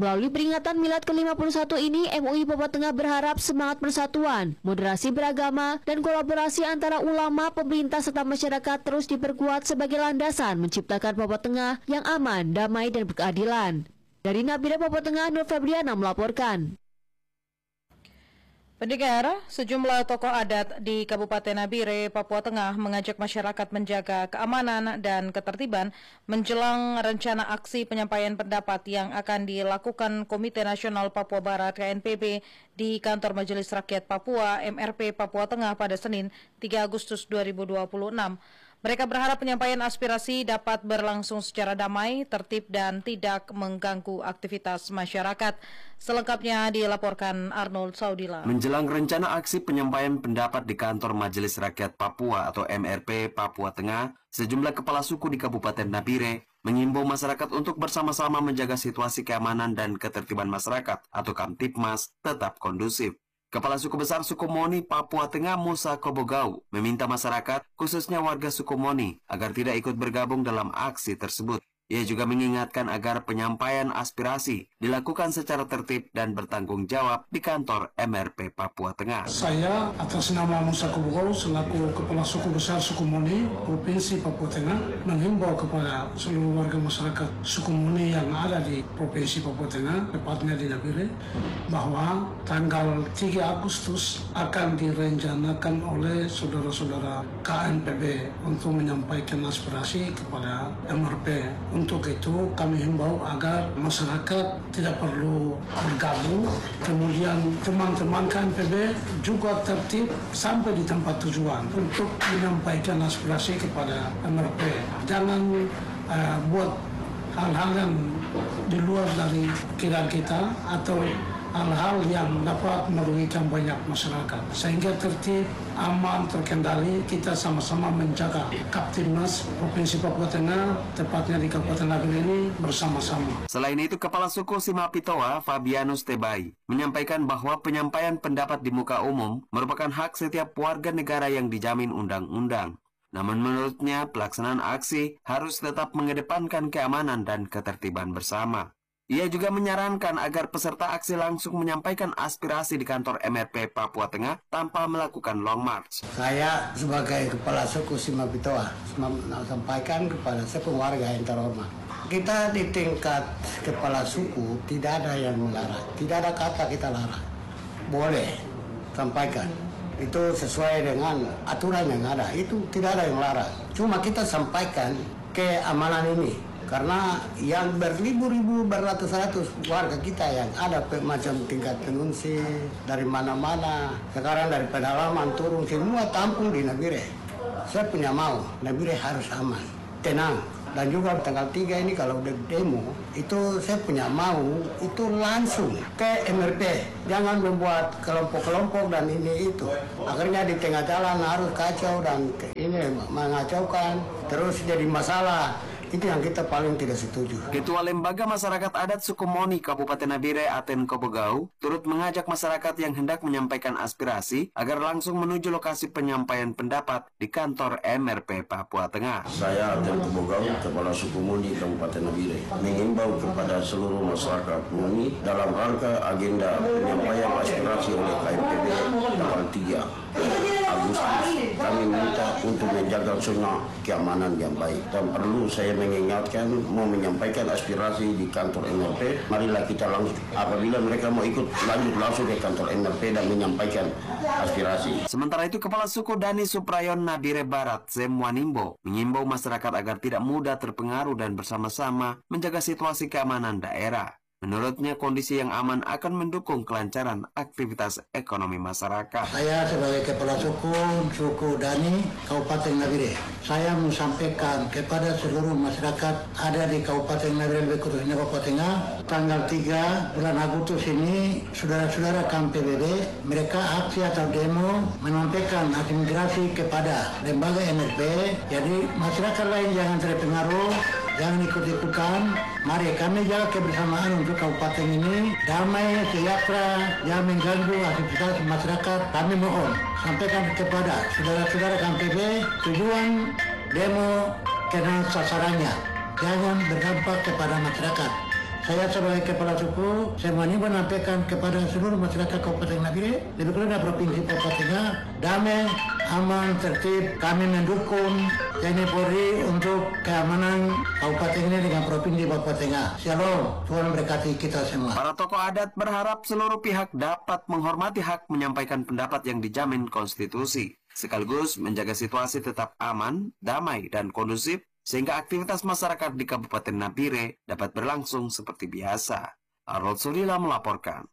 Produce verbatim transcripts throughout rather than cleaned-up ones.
Melalui peringatan Milad ke lima puluh satu ini, M U I Papua Tengah berharap semangat persatuan, moderasi beragama, dan kolaborasi antara ulama, pemerintah, serta masyarakat terus diperkuat sebagai landasan menciptakan Papua Tengah yang aman, damai, dan berkeadilan. Dari Nabire Papua Tengah, Nur Febriana melaporkan. Pendengar, sejumlah tokoh adat di Kabupaten Nabire, Papua Tengah mengajak masyarakat menjaga keamanan dan ketertiban menjelang rencana aksi penyampaian pendapat yang akan dilakukan Komite Nasional Papua Barat K N P B di Kantor Majelis Rakyat Papua M R P Papua Tengah pada Senin tiga Agustus dua ribu dua puluh enam. Mereka berharap penyampaian aspirasi dapat berlangsung secara damai, tertib, dan tidak mengganggu aktivitas masyarakat. Selengkapnya dilaporkan Arnold Saudila. Menjelang rencana aksi penyampaian pendapat di Kantor Majelis Rakyat Papua atau M R P Papua Tengah, sejumlah kepala suku di Kabupaten Nabire mengimbau masyarakat untuk bersama-sama menjaga situasi keamanan dan ketertiban masyarakat atau Kamtipmas tetap kondusif. Kepala Suku Besar Suku Moni Papua Tengah Musa Kobogau meminta masyarakat, khususnya warga suku Moni, agar tidak ikut bergabung dalam aksi tersebut. Ia juga mengingatkan agar penyampaian aspirasi dilakukan secara tertib dan bertanggung jawab di kantor M R P Papua Tengah. Saya atas nama Musa Kobogau selaku Kepala Suku Besar Suku Moni Provinsi Papua Tengah menghimbau kepada seluruh warga masyarakat suku Moni yang ada di Provinsi Papua Tengah, tepatnya di Nabire, bahwa tanggal tiga Agustus akan direncanakan oleh saudara-saudara K N P B untuk menyampaikan aspirasi kepada M R P. Untuk itu kami himbau agar masyarakat tidak perlu bergabung, kemudian teman-teman K N P B juga tertib sampai di tempat tujuan untuk menyampaikan aspirasi kepada M R P. Jangan uh, buat hal-hal yang di luar dari kira kita atau hal-hal yang dapat merugikan banyak masyarakat. Sehingga tertib, aman, terkendali, kita sama-sama menjaga Kamtipmas Provinsi Papua Tengah, tepatnya di Kabupaten Nabire ini bersama-sama. Selain itu, Kepala Suku Simapitoa Fabianus Tebai menyampaikan bahwa penyampaian pendapat di muka umum merupakan hak setiap warga negara yang dijamin undang-undang. Namun menurutnya, pelaksanaan aksi harus tetap mengedepankan keamanan dan ketertiban bersama. Ia juga menyarankan agar peserta aksi langsung menyampaikan aspirasi di kantor M R P Papua Tengah tanpa melakukan long march. Saya sebagai Kepala Suku Simapitoa sampaikan kepada semua warga yang terhormat. Kita di tingkat Kepala Suku tidak ada yang melarang, tidak ada kata kita larang. Boleh sampaikan. Itu sesuai dengan aturan yang ada, itu tidak ada yang larang. Cuma kita sampaikan keamanan ini. Karena yang beribu-ribu, beratus-ratus warga kita yang ada macam tingkat pengungsi dari mana-mana. Sekarang dari pedalaman turun semua tampung di Nabire. Saya punya mau, Nabire harus aman, tenang. Dan juga tanggal tiga ini kalau udah demo, itu saya punya mau, itu langsung ke M R P. Jangan membuat kelompok-kelompok dan ini itu. Akhirnya di tengah jalan harus kacau dan ini mengacaukan, terus jadi masalah. Itu yang kita paling tidak setuju. Ketua Lembaga Masyarakat Adat Suku Moni Kabupaten Nabire Aten Kobogau turut mengajak masyarakat yang hendak menyampaikan aspirasi agar langsung menuju lokasi penyampaian pendapat di kantor M R P Papua Tengah. Saya Aten Kobogau, Kepala Suku Moni Kabupaten Nabire, mengimbau kepada seluruh masyarakat Moni dalam rangka agenda penyampaian aspirasi oleh K N P B tanggal tiga Agustus. Kami minta untuk menjaga zona keamanan yang baik dan perlu saya mengingatkan mau menyampaikan aspirasi di kantor M R P, marilah kita langsung apabila mereka mau ikut lanjut langsung ke kantor M R P dan menyampaikan aspirasi. Sementara itu Kepala Suku Dani Suprayon Nabire Barat Zem Wanimbo mengimbau masyarakat agar tidak mudah terpengaruh dan bersama-sama menjaga situasi keamanan daerah. Menurutnya kondisi yang aman akan mendukung kelancaran aktivitas ekonomi masyarakat. Saya sebagai Kepala Suku, Suku Dani, Kabupaten Nabire, saya menyampaikan kepada seluruh masyarakat ada di Kabupaten Nabire, khususnya Papua Tengah, tanggal tiga bulan Agustus ini, saudara-saudara K N P B B, mereka aksi atau demo menyampaikan aspirasi kepada lembaga M R P, jadi masyarakat lain jangan terpengaruh, jangan ikut-ikutan. Mari kami jaga kebersamaan untuk kabupaten ini damai, sejahtera, jangan mengganggu aktivitas masyarakat. Kami mohon sampaikan kepada saudara-saudara K N P B tujuan demo karena sasarannya jangan berdampak kepada masyarakat. saya sebagai kepala suku, saya menyampaikan kepada seluruh masyarakat Kabupaten Nabire, lebih kurang Provinsi Papua Tengah, damai, aman, tertib. Kami mendukung T N I Polri untuk keamanan Kabupaten ini dengan Provinsi Papua Tengah. Shalom, Tuhan berkati kita semua. Para tokoh adat berharap seluruh pihak dapat menghormati hak menyampaikan pendapat yang dijamin konstitusi, sekaligus menjaga situasi tetap aman, damai, dan kondusif, sehingga aktivitas masyarakat di Kabupaten Nabire dapat berlangsung seperti biasa. Harold Surila melaporkan.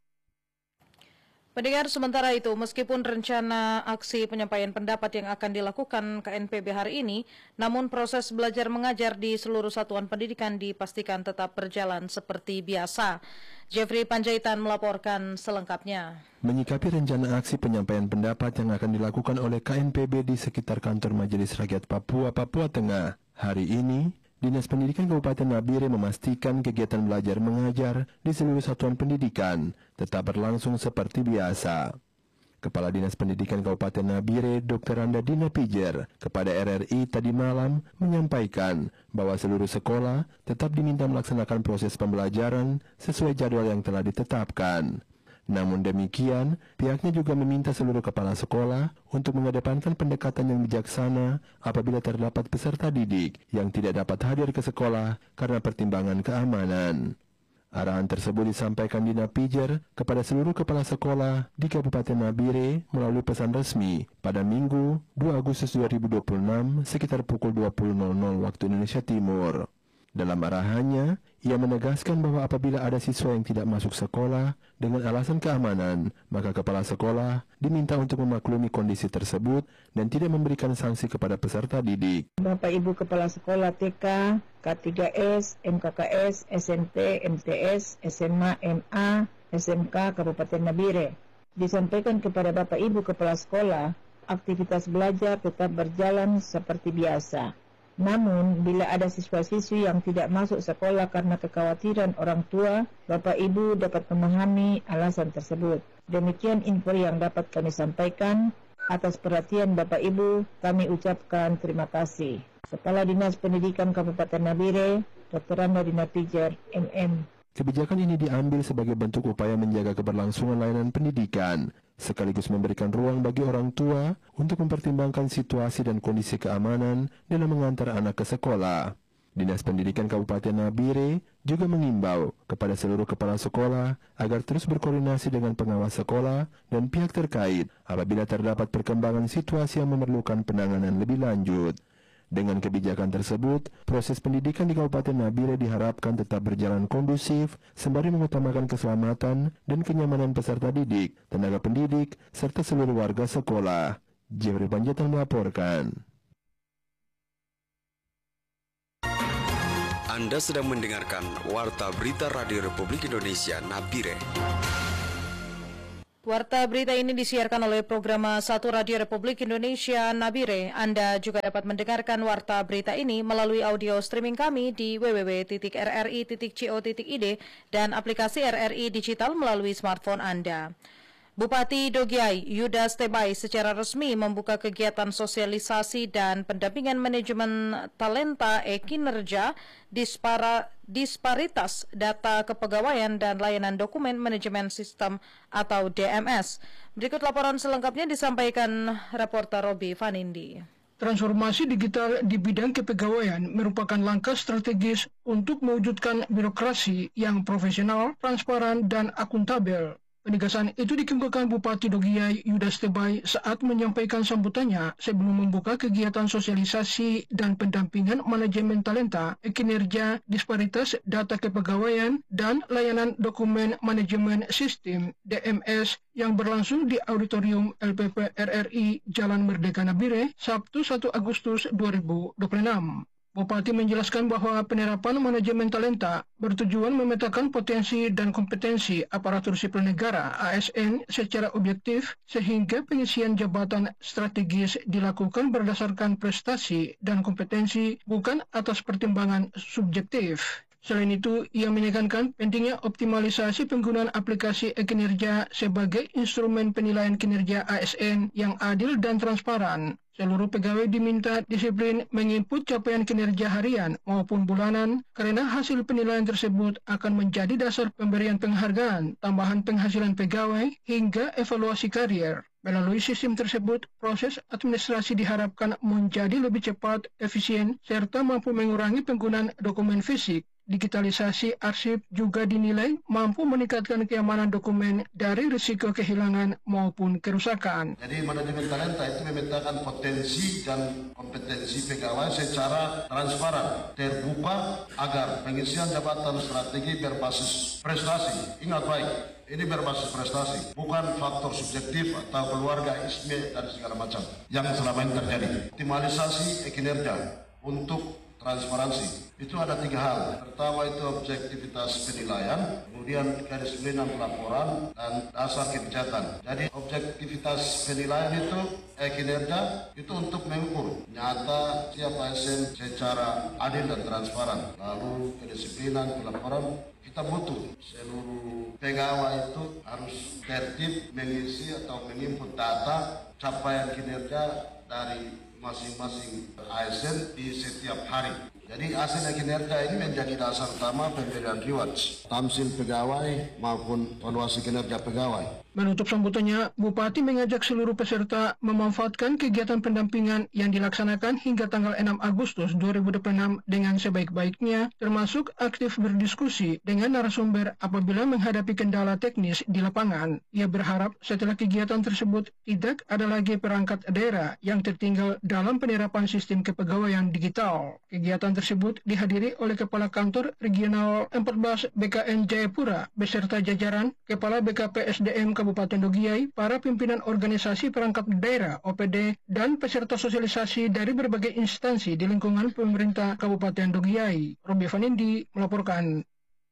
Pendengar, sementara itu, meskipun rencana aksi penyampaian pendapat yang akan dilakukan K N P B hari ini, namun proses belajar mengajar di seluruh satuan pendidikan dipastikan tetap berjalan seperti biasa. Jeffrey Panjaitan melaporkan selengkapnya. Menyikapi rencana aksi penyampaian pendapat yang akan dilakukan oleh K N P B di sekitar kantor Majelis Rakyat Papua, Papua Tengah, hari ini, Dinas Pendidikan Kabupaten Nabire memastikan kegiatan belajar mengajar di seluruh satuan pendidikan tetap berlangsung seperti biasa. Kepala Dinas Pendidikan Kabupaten Nabire, Doktor Randa Dina Pijer, kepada R R I tadi malam menyampaikan bahwa seluruh sekolah tetap diminta melaksanakan proses pembelajaran sesuai jadwal yang telah ditetapkan. Namun demikian, pihaknya juga meminta seluruh kepala sekolah untuk mengedepankan pendekatan yang bijaksana apabila terdapat peserta didik yang tidak dapat hadir ke sekolah karena pertimbangan keamanan. Arahan tersebut disampaikan Dina Pijer kepada seluruh kepala sekolah di Kabupaten Nabire melalui pesan resmi pada Minggu dua Agustus dua ribu dua puluh enam sekitar pukul dua puluh waktu Indonesia Timur. Dalam arahannya, ia menegaskan bahwa apabila ada siswa yang tidak masuk sekolah dengan alasan keamanan, maka kepala sekolah diminta untuk memaklumi kondisi tersebut dan tidak memberikan sanksi kepada peserta didik. Bapak Ibu Kepala Sekolah T K, K tiga S, M K K S, S M P, M T S, S M A, M A, S M K Kabupaten Nabire, disampaikan kepada Bapak Ibu Kepala Sekolah, aktivitas belajar tetap berjalan seperti biasa. Namun, bila ada siswa-siswi yang tidak masuk sekolah karena kekhawatiran orang tua, Bapak Ibu dapat memahami alasan tersebut. Demikian info yang dapat kami sampaikan. Atas perhatian Bapak Ibu, kami ucapkan terima kasih. Kepala Dinas Pendidikan Kabupaten Nabire, Doktor Randa Dina Pijer, M M. Kebijakan ini diambil sebagai bentuk upaya menjaga keberlangsungan layanan pendidikan, sekaligus memberikan ruang bagi orang tua untuk mempertimbangkan situasi dan kondisi keamanan dalam mengantar anak ke sekolah. Dinas Pendidikan Kabupaten Nabire juga mengimbau kepada seluruh kepala sekolah agar terus berkoordinasi dengan pengawas sekolah dan pihak terkait apabila terdapat perkembangan situasi yang memerlukan penanganan lebih lanjut. Dengan kebijakan tersebut, proses pendidikan di Kabupaten Nabire diharapkan tetap berjalan kondusif, sembari mengutamakan keselamatan dan kenyamanan peserta didik, tenaga pendidik, serta seluruh warga sekolah. Jeffrey Panjaitan melaporkan. Anda sedang mendengarkan Warta Berita Radio Republik Indonesia Nabire. Warta berita ini disiarkan oleh program satu Radio Republik Indonesia Nabire. Anda juga dapat mendengarkan warta berita ini melalui audio streaming kami di w w w titik r r i titik co titik i d dan aplikasi R R I Digital melalui smartphone Anda. Bupati Dogiai Yudas Tebai secara resmi membuka kegiatan sosialisasi dan pendampingan manajemen talenta e-kinerja, dispara, disparitas data kepegawaian dan layanan dokumen manajemen sistem atau D M S. Berikut laporan selengkapnya disampaikan reporter Robi Vanindi. Transformasi digital di bidang kepegawaian merupakan langkah strategis untuk mewujudkan birokrasi yang profesional, transparan, dan akuntabel. Penegasan itu dikemukakan Bupati Dogiai Yudas Tebai saat menyampaikan sambutannya sebelum membuka kegiatan sosialisasi dan pendampingan manajemen talenta, kinerja, disparitas data kepegawaian, dan layanan dokumen manajemen sistem D M S yang berlangsung di Auditorium L P P R R I Jalan Merdeka Nabire, Sabtu satu Agustus dua ribu dua puluh enam. Bupati menjelaskan bahwa penerapan manajemen talenta bertujuan memetakan potensi dan kompetensi aparatur sipil negara A S N secara objektif sehingga pengisian jabatan strategis dilakukan berdasarkan prestasi dan kompetensi bukan atas pertimbangan subjektif. Selain itu, ia menekankan pentingnya optimalisasi penggunaan aplikasi e-kinerja sebagai instrumen penilaian kinerja A S N yang adil dan transparan, Seluruh pegawai diminta disiplin menginput capaian kinerja harian maupun bulanan karena hasil penilaian tersebut akan menjadi dasar pemberian penghargaan, tambahan penghasilan pegawai, hingga evaluasi karier. Melalui sistem tersebut, proses administrasi diharapkan menjadi lebih cepat, efisien, serta mampu mengurangi penggunaan dokumen fisik. Digitalisasi arsip juga dinilai mampu meningkatkan keamanan dokumen dari risiko kehilangan maupun kerusakan. Jadi manajemen talenta itu memetakan potensi dan kompetensi pegawai secara transparan, terbuka agar pengisian jabatan strategi berbasis prestasi. Ingat baik, ini berbasis prestasi, bukan faktor subjektif atau keluarga, isme, dan segala macam yang selama ini terjadi. Optimalisasi kinerja untuk transparansi. Itu ada tiga hal. Pertama itu objektivitas penilaian, kemudian kedisiplinan pelaporan, dan dasar kebijakan. Jadi objektivitas penilaian itu, eh, kinerja, itu untuk mengukur nyata siapa A S N secara adil dan transparan. Lalu kedisiplinan pelaporan, kita butuh seluruh pegawai itu harus tertib mengisi atau menginput data capaian kinerja dari masing-masing A S N di setiap hari. Jadi hasil kinerja ini menjadi dasar utama pemberian rewards, tamsil pegawai maupun evaluasi kinerja pegawai. Menutup sambutannya, Bupati mengajak seluruh peserta memanfaatkan kegiatan pendampingan yang dilaksanakan hingga tanggal enam Agustus dua ribu dua puluh enam dengan sebaik-baiknya, termasuk aktif berdiskusi dengan narasumber apabila menghadapi kendala teknis di lapangan. Ia berharap setelah kegiatan tersebut tidak ada lagi perangkat daerah yang tertinggal dalam penerapan sistem kepegawaian digital. Kegiatan tersebut dihadiri oleh Kepala Kantor Regional empat belas B K N Jayapura beserta jajaran Kepala B K P S D M Kabupaten Dogiay, para pimpinan organisasi perangkat daerah O P D, dan peserta sosialisasi dari berbagai instansi di lingkungan pemerintah Kabupaten Dogiay. Robi Vanindi melaporkan.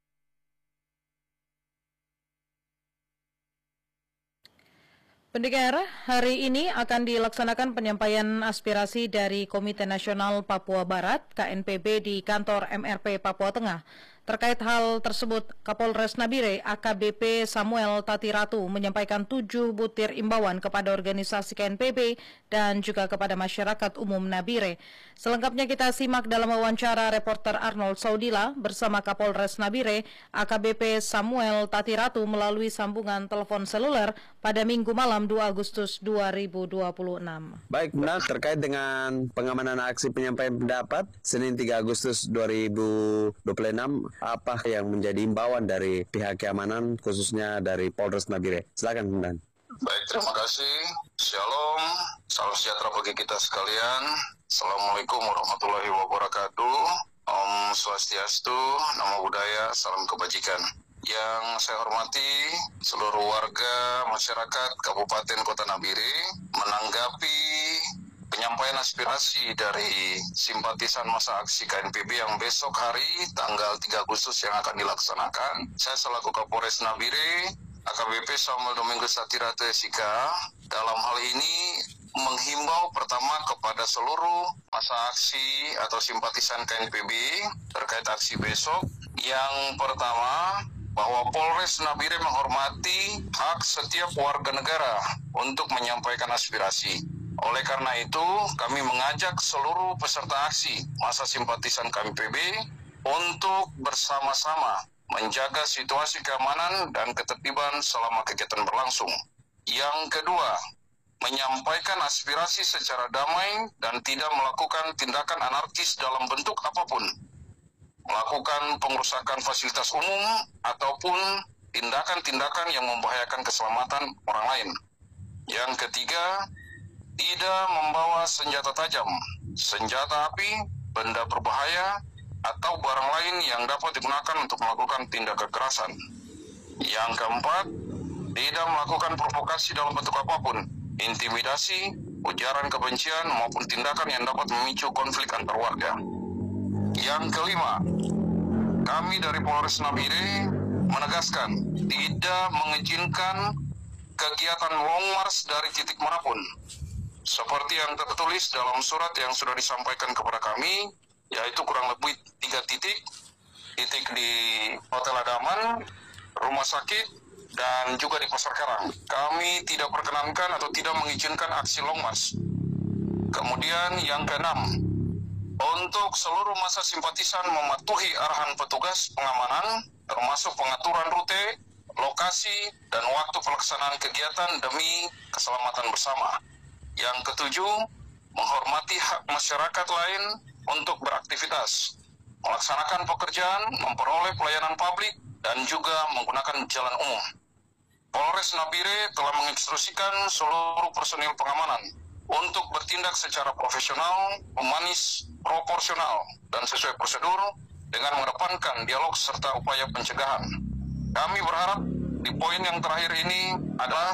Pendengar, hari ini akan dilaksanakan penyampaian aspirasi dari Komite Nasional Papua Barat K N P B di kantor M R P Papua Tengah. Terkait hal tersebut, Kapolres Nabire A K B P Samuel Tatiratu menyampaikan tujuh butir imbauan kepada organisasi K N P B dan juga kepada masyarakat umum Nabire. Selengkapnya kita simak dalam wawancara reporter Arnold Saudila bersama Kapolres Nabire A K B P Samuel Tatiratu melalui sambungan telepon seluler pada Minggu malam dua Agustus dua ribu dua puluh enam. Baik, benar, terkait dengan pengamanan aksi penyampaian pendapat Senin tiga Agustus dua ribu dua puluh enam, apa yang menjadi imbauan dari pihak keamanan khususnya dari Polres Nabire? Silakan, Bung Dan. Baik, terima kasih. Shalom, salam sejahtera bagi kita sekalian. Assalamualaikum warahmatullahi wabarakatuh. Om Swastiastu, Namo Buddhaya, salam kebajikan. Yang saya hormati seluruh warga masyarakat Kabupaten Kota Nabire menanggapi penyampaian aspirasi dari simpatisan masa aksi K N P B yang besok hari tanggal tiga Agustus yang akan dilaksanakan. Saya selaku Kapolres Nabire A K B P Samuel Domingus Tatiratu S I K dalam hal ini menghimbau pertama kepada seluruh masa aksi atau simpatisan K N P B terkait aksi besok. Yang pertama, bahwa Polres Nabire menghormati hak setiap warga negara untuk menyampaikan aspirasi. Oleh karena itu, kami mengajak seluruh peserta aksi masa simpatisan K N P B untuk bersama-sama menjaga situasi keamanan dan ketertiban selama kegiatan berlangsung. Yang kedua, menyampaikan aspirasi secara damai dan tidak melakukan tindakan anarkis dalam bentuk apapun, melakukan pengrusakan fasilitas umum ataupun tindakan-tindakan yang membahayakan keselamatan orang lain. Yang ketiga, tidak membawa senjata tajam, senjata api, benda berbahaya, atau barang lain yang dapat digunakan untuk melakukan tindak kekerasan. Yang keempat, tidak melakukan provokasi dalam bentuk apapun, intimidasi, ujaran kebencian, maupun tindakan yang dapat memicu konflik antar warga. Yang kelima, kami dari Polres Nabire menegaskan tidak mengizinkan kegiatan long march dari titik manapun, seperti yang tertulis dalam surat yang sudah disampaikan kepada kami, yaitu kurang lebih tiga titik, titik di Hotel Adaman, rumah sakit, dan juga di Pasar Karang. Kami tidak perkenankan atau tidak mengizinkan aksi long march. Kemudian yang keenam, untuk seluruh massa simpatisan mematuhi arahan petugas pengamanan, termasuk pengaturan rute, lokasi, dan waktu pelaksanaan kegiatan demi keselamatan bersama. Yang ketujuh, menghormati hak masyarakat lain untuk beraktivitas, melaksanakan pekerjaan, memperoleh pelayanan publik, dan juga menggunakan jalan umum. Polres Nabire telah menginstruksikan seluruh personil pengamanan untuk bertindak secara profesional, humanis, proporsional, dan sesuai prosedur dengan mengedepankan dialog serta upaya pencegahan. Kami berharap di poin yang terakhir ini adalah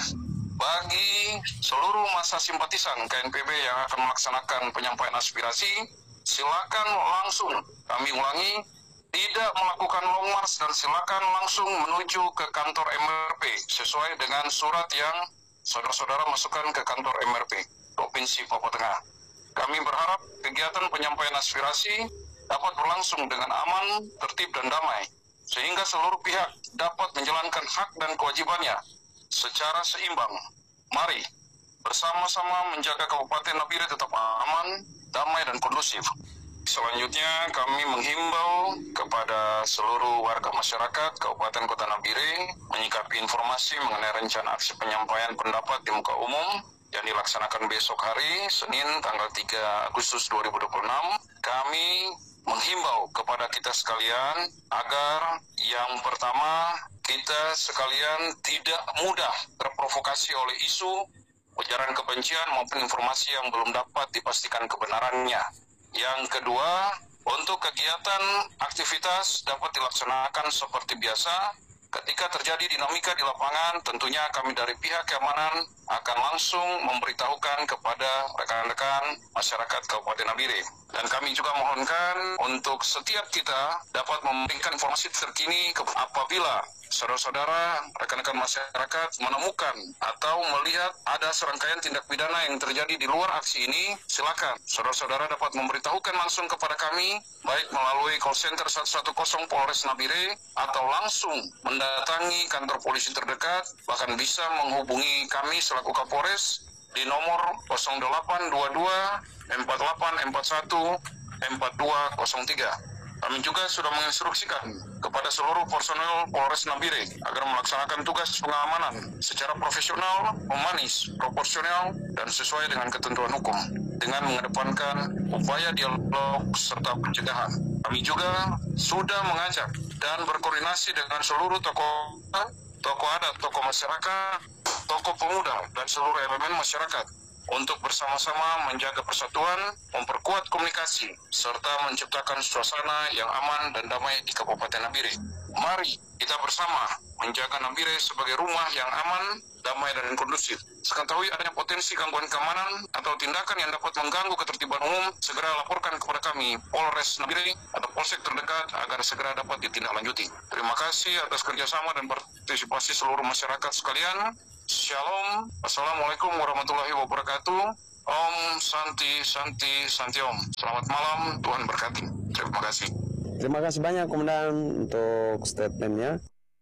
bagi seluruh massa simpatisan K N P B yang akan melaksanakan penyampaian aspirasi, silakan langsung, kami ulangi, tidak melakukan long march dan silakan langsung menuju ke kantor M R P sesuai dengan surat yang saudara-saudara masukkan ke kantor M R P Provinsi Papua Tengah. Kami berharap kegiatan penyampaian aspirasi dapat berlangsung dengan aman, tertib, dan damai, sehingga seluruh pihak dapat menjalankan hak dan kewajibannya secara seimbang. Mari bersama-sama menjaga Kabupaten Nabire tetap aman, damai, dan kondusif. Selanjutnya kami menghimbau kepada seluruh warga masyarakat Kabupaten Kota Nabire menyikapi informasi mengenai rencana aksi penyampaian pendapat di muka umum yang dilaksanakan besok hari, Senin tanggal tiga Agustus dua ribu dua puluh enam. Kami menghimbau kepada kita sekalian agar yang pertama, kita sekalian tidak mudah terprovokasi oleh isu, ujaran kebencian maupun informasi yang belum dapat dipastikan kebenarannya. Yang kedua, untuk kegiatan aktivitas dapat dilaksanakan seperti biasa. Ketika terjadi dinamika di lapangan, tentunya kami dari pihak keamanan akan langsung memberitahukan kepada rekan-rekan masyarakat Kabupaten Nabire. Dan kami juga mohonkan untuk setiap kita dapat memberikan informasi terkini apabila saudara-saudara, rekan-rekan masyarakat menemukan atau melihat ada serangkaian tindak pidana yang terjadi di luar aksi ini, silakan saudara-saudara dapat memberitahukan langsung kepada kami, baik melalui call center satu satu nol Polres Nabire atau langsung mendatangi kantor polisi terdekat, bahkan bisa menghubungi kami selaku Kapolres di nomor nol delapan dua dua empat delapan empat satu empat dua nol tiga. Kami juga sudah menginstruksikan kepada seluruh personel Polres Nabire agar melaksanakan tugas pengamanan secara profesional, humanis, proporsional, dan sesuai dengan ketentuan hukum dengan mengedepankan upaya dialog serta pencegahan. Kami juga sudah mengajak dan berkoordinasi dengan seluruh tokoh, tokoh adat, tokoh masyarakat, tokoh pemuda, dan seluruh elemen masyarakat untuk bersama-sama menjaga persatuan, memperkuat komunikasi, serta menciptakan suasana yang aman dan damai di Kabupaten Nabire. Mari kita bersama menjaga Nabire sebagai rumah yang aman, damai, dan kondusif. Seketahui adanya potensi gangguan keamanan atau tindakan yang dapat mengganggu ketertiban umum, segera laporkan kepada kami, Polres Nabire atau Polsek terdekat agar segera dapat ditindaklanjuti. Terima kasih atas kerjasama dan partisipasi seluruh masyarakat sekalian. Shalom, Assalamualaikum warahmatullahi wabarakatuh. Om Santi Santi Santi Om. Selamat malam, Tuhan berkati. Terima kasih. Terima kasih banyak Komandan untuk statementnya.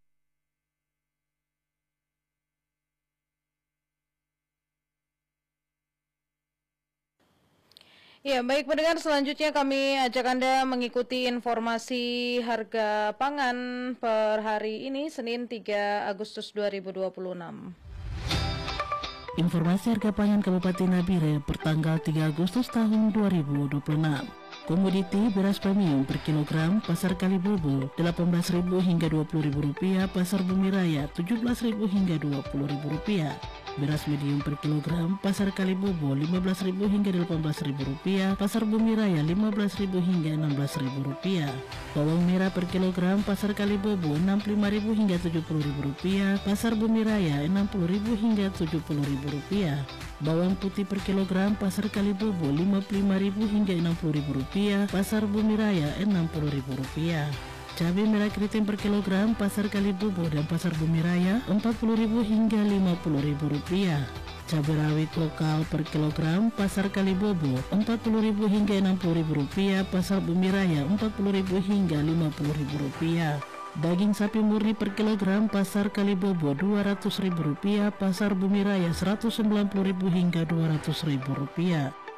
Ya, baik pendengar, selanjutnya kami ajak Anda mengikuti informasi harga pangan per hari ini, Senin tiga Agustus dua ribu dua puluh enam. Informasi harga pangan Kabupaten Nabire pertanggal tiga Agustus tahun dua ribu dua puluh enam. Komoditi beras premium per kilogram pasar Kalibobo delapan belas ribu hingga dua puluh ribu rupiah, pasar Bumi Raya tujuh belas ribu hingga dua puluh ribu rupiah. Beras medium per kilogram pasar Kalibobo lima belas ribu hingga delapan belas ribu rupiah, pasar Bumi Raya lima belas ribu hingga enam belas ribu rupiah. Bawang merah per kilogram pasar Kalibobo enam puluh lima ribu hingga tujuh puluh ribu rupiah, pasar Bumi Raya enam puluh ribu hingga tujuh puluh ribu rupiah. Bawang putih per kilogram pasar Kalibobo lima puluh lima ribu hingga enam puluh ribu rupiah, pasar Bumi Raya enam puluh ribu rupiah. Cabai merah keriting per kilogram pasar Kalibobo dan pasar Bumi Raya empat puluh ribu hingga lima puluh ribu rupiah. Cabai rawit lokal per kilogram pasar Kalibobo empat puluh ribu hingga enam puluh ribu rupiah, pasar Bumi Raya empat puluh ribu hingga lima puluh ribu rupiah. Daging sapi murni per kilogram pasar Kalibobo dua ratus ribu rupiah, pasar Bumi Raya seratus sembilan puluh ribu hingga dua ratus ribu rupiah.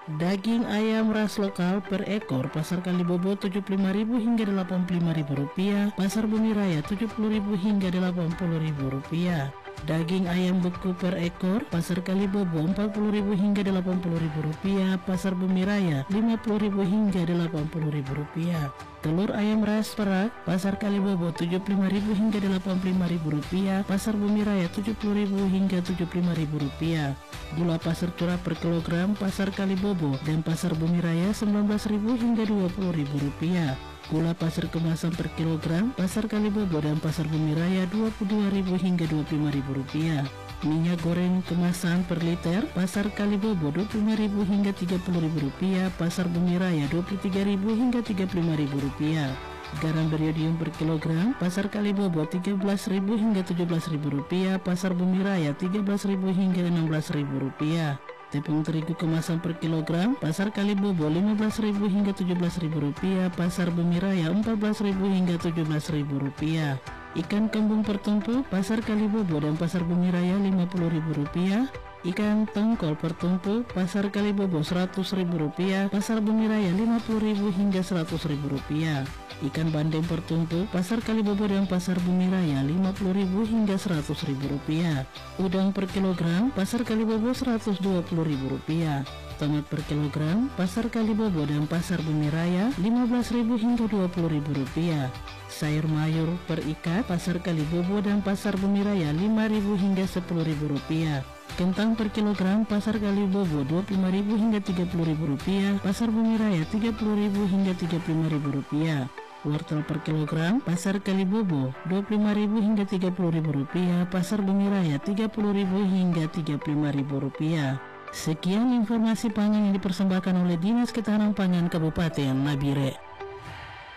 Daging ayam ras lokal per ekor Pasar Kalibobo tujuh puluh lima ribu hingga delapan puluh lima ribu rupiah, Pasar Bumi Raya tujuh puluh ribu hingga delapan puluh ribu rupiah. Daging ayam beku per ekor Pasar Kalibobo empat puluh ribu hingga delapan puluh ribu rupiah, Pasar Bumi Raya lima puluh ribu hingga delapan puluh ribu rupiah. Telur ayam ras perak Pasar Kalibobo tujuh puluh lima ribu hingga delapan puluh lima ribu rupiah, Pasar Bumi Raya tujuh puluh ribu hingga tujuh puluh lima ribu rupiah. Gula pasir curah per kilogram Pasar Kalibobo dan Pasar Bumi Raya sembilan belas ribu hingga dua puluh ribu rupiah. Gula pasir kemasan per kilogram Pasar Kalibobo dan Pasar Bumi Raya dua puluh dua ribu hingga dua puluh lima ribu rupiah. Minyak goreng kemasan per liter Pasar Kalibobo dua puluh lima ribu hingga tiga puluh ribu rupiah, Pasar Bumi Raya dua puluh tiga ribu hingga tiga puluh lima ribu rupiah. Garam beriodium per kilogram Pasar Kalibobo tiga belas ribu hingga tujuh belas ribu rupiah, Pasar Bumi Raya tiga belas ribu hingga enam belas ribu rupiah. Tepung terigu kemasan per kilogram Pasar Kalibobo lima belas ribu hingga tujuh belas ribu rupiah, Pasar Bumi Raya empat belas ribu hingga tujuh belas ribu rupiah. Ikan kembung per tumpuk Pasar Kalibobo dan Pasar Bumi Raya lima puluh ribu rupiah. Ikan tongkol per tumpuk Pasar Kalibobo seratus ribu rupiah, Pasar Bumi Raya lima puluh ribu hingga seratus ribu rupiah. Ikan bandeng per tumpuk Pasar Kalibobo dan Pasar Bumi Raya lima puluh ribu hingga seratus ribu rupiah. Udang per kilogram Pasar Kalibobo seratus dua puluh ribu rupiah. Tomat per kilogram Pasar Kalibobo dan Pasar Bumi Raya lima belas ribu hingga dua puluh ribu rupiah. Sayur mayur per ikat Pasar Kalibobo dan Pasar Bumi Raya lima ribu hingga sepuluh ribu rupiah. Kentang per kilogram Pasar Kalibobo dua puluh lima ribu hingga tiga puluh ribu rupiah, Pasar Bumi Raya tiga puluh ribu hingga tiga puluh lima ribu rupiah. Wortel per kilogram Pasar Kalibobo dua puluh lima ribu hingga tiga puluh ribu rupiah, Pasar Bumi Raya tiga puluh ribu hingga tiga puluh lima ribu rupiah. Sekian informasi pangan yang dipersembahkan oleh Dinas Ketahanan Pangan Kabupaten Nabire.